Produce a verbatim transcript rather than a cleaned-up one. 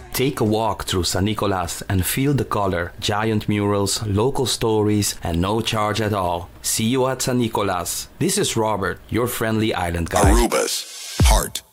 Take a walk through San Nicolas and feel the color, giant murals, local stories, and no charge at all. See you at San Nicolas. This is Robert, your friendly island guide. Aruba's heart